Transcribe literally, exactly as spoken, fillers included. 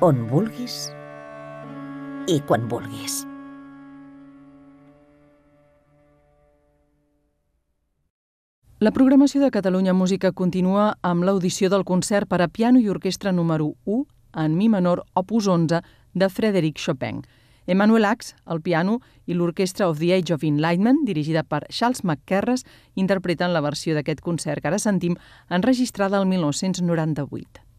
on vulguis i quan vulguis. La programació de Catalunya Música continua amb l'audició del concert per a piano i orquestra número u en mi menor opus onze de Frédéric Chopin. Emanuel Ax, al piano, i l'orquestra of the Age of Enlightenment, dirigida per Charles McKerras, interpreten la versió d'aquest concert que ara sentim, enregistrada el mil nou-cents noranta-vuit.